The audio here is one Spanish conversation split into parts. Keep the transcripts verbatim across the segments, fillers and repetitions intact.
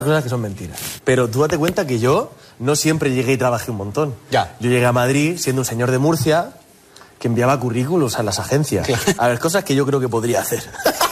cosas que son mentiras. Pero tú date cuenta que yo no siempre llegué y trabajé un montón. Ya. Yo llegué a Madrid siendo un señor de Murcia que enviaba currículos a las agencias. Claro. A ver, cosas que yo creo que podría hacer.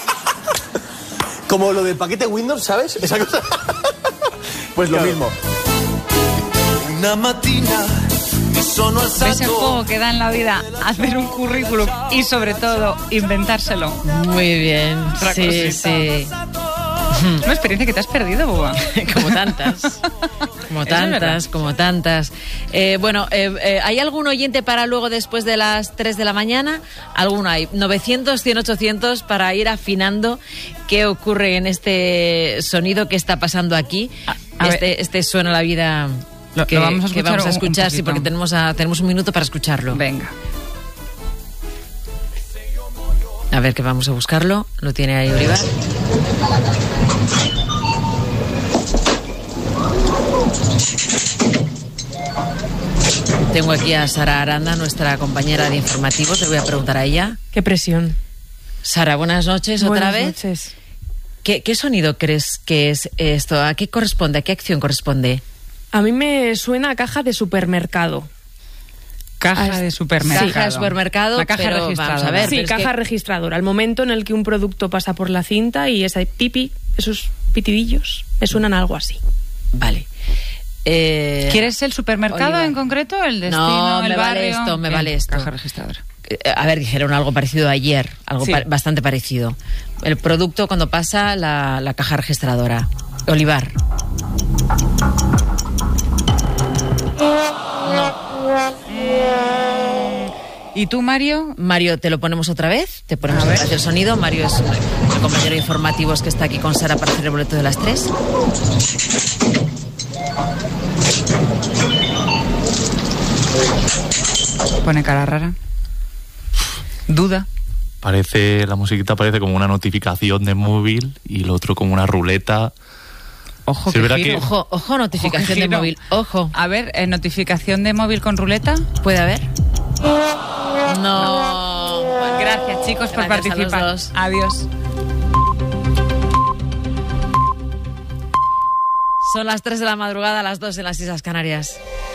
Como lo del paquete Windows, ¿sabes? Esa cosa. Pues lo mismo. Una matina mi sono alzato. Ese juego que da en la vida hacer un currículum y sobre todo inventárselo. Muy bien. Otra sí, cosita. sí. Una experiencia que te has perdido, Buba. Como tantas. Como tantas, como tantas. Eh, bueno, eh, eh, ¿hay algún oyente para luego después de las tres de la mañana? Alguno hay. novecientos, cien, ochocientos para ir afinando qué ocurre en este sonido que está pasando aquí. A, a este, este suena la vida lo, que, lo vamos a escuchar, que vamos a un, escuchar, un sí, porque tenemos, a, tenemos un minuto para escucharlo. Venga. A ver, que vamos a buscarlo. Lo tiene ahí Olivar. Tengo aquí a Sara Aranda, nuestra compañera de informativos. Le voy a preguntar a ella. Qué presión. Sara, buenas noches otra buenas vez. Buenas noches. ¿Qué, ¿Qué sonido crees que es esto? ¿A qué corresponde? ¿A qué acción corresponde? A mí me suena a caja de supermercado. Caja Ah, de supermercado. Caja de supermercado, La caja pero registradora. vamos a ver. Sí, pero es caja que... registradora. El momento en el que un producto pasa por la cinta y ese pipi, esos pitidillos, me suenan a algo así. Vale. Eh... ¿Quieres el supermercado Oliva. en concreto? ¿El destino? No, el me barrio? vale esto, me vale esto. Caja registradora. A ver, dijeron algo parecido ayer, algo Sí. pa- bastante parecido. El producto cuando pasa la, la caja registradora. Olivar. ¿Y tú, Mario? Mario, ¿te lo ponemos otra vez? ¿Te ponemos otra vez el sonido? Mario es el compañero de informativos que está aquí con Sara para hacer el boleto de las tres. Pone cara rara. Duda. Parece, la musiquita parece como una notificación de móvil y lo otro como una ruleta. Ojo, Sí, que es verdad giro. que- Ojo, ojo, notificación Ojo, que de giro. móvil. Ojo. A ver, ¿eh, notificación de móvil con ruleta. ¿Puede haber? No. Gracias, chicos, por Gracias a los participar. dos. Adiós. Son las tres de la madrugada, las dos en las Islas Canarias.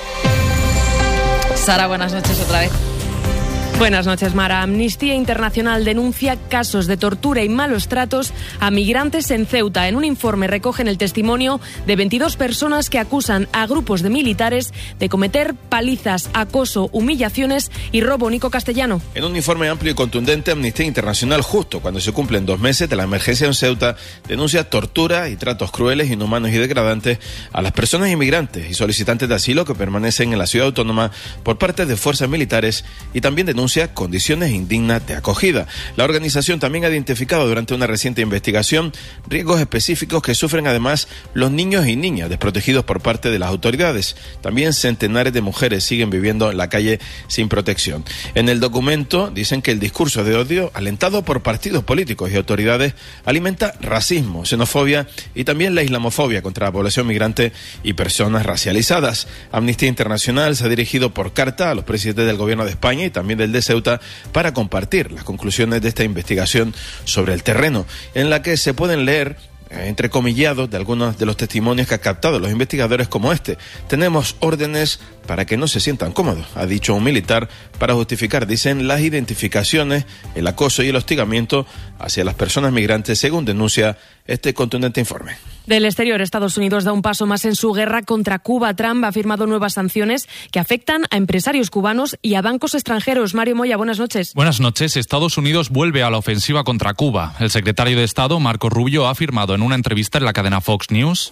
Sara, buenas noches otra vez. Buenas noches, Mara. Amnistía Internacional denuncia casos de tortura y malos tratos a migrantes en Ceuta. En un informe recogen el testimonio de veintidós personas que acusan a grupos de militares de cometer palizas, acoso, humillaciones y robo. Nico Castellano. En un informe amplio y contundente, Amnistía Internacional, justo cuando se cumplen dos meses de la emergencia en Ceuta, denuncia tortura y tratos crueles, inhumanos y degradantes a las personas inmigrantes y solicitantes de asilo que permanecen en la ciudad autónoma por parte de fuerzas militares, y también denuncia condiciones indignas de acogida. La organización también ha identificado durante una reciente investigación riesgos específicos que sufren además los niños y niñas desprotegidos por parte de las autoridades. También centenares de mujeres siguen viviendo en la calle sin protección. En el documento dicen que el discurso de odio, alentado por partidos políticos y autoridades, alimenta racismo, xenofobia y también la islamofobia contra la población migrante y personas racializadas. Amnistía Internacional se ha dirigido por carta a los presidentes del gobierno de España y también del de Ceuta para compartir las conclusiones de esta investigación sobre el terreno, en la que se pueden leer entrecomillados de algunos de los testimonios que han captado los investigadores, como este. Tenemos órdenes para que no se sientan cómodos, ha dicho un militar, para justificar, dicen, las identificaciones, el acoso y el hostigamiento hacia las personas migrantes, según denuncia este contundente informe. Del exterior, Estados Unidos da un paso más en su guerra contra Cuba. Trump ha firmado nuevas sanciones que afectan a empresarios cubanos y a bancos extranjeros. Mario Moya, buenas noches. Buenas noches. Estados Unidos vuelve a la ofensiva contra Cuba. El secretario de Estado, Marco Rubio, ha afirmado en una entrevista en la cadena Fox News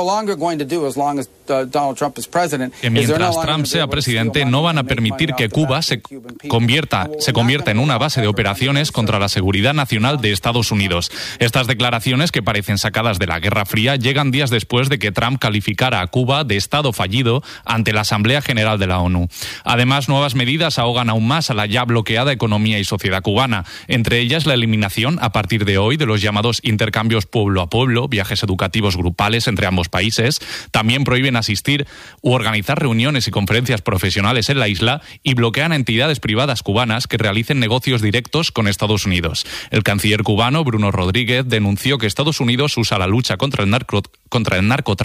que mientras Trump sea presidente no van a permitir que Cuba se convierta, se convierta en una base de operaciones contra la seguridad nacional de Estados Unidos. Estas declaraciones, que parecen sacadas de la Guerra Fría, llegan días después de que Trump calificara a Cuba de Estado fallido ante la Asamblea General de la ONU. Además, nuevas medidas ahogan aún más a la ya bloqueada economía y sociedad cubana, entre ellas la eliminación a partir de hoy de los llamados intercambios pueblo a pueblo, viajes educativos grupales entre ambos países. También prohíben asistir u organizar reuniones y conferencias profesionales en la isla y bloquean a entidades privadas cubanas que realicen negocios directos con Estados Unidos. El canciller cubano, Bruno Rodríguez, denunció que Estados Unidos usa la lucha contra el narco, contra el narcotráfico